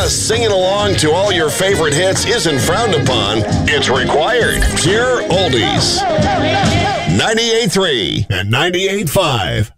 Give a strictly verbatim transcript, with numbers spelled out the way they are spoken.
Plus, singing along to all your favorite hits isn't frowned upon, it's required. Pure Oldies. ninety-eight point three and ninety-eight point five.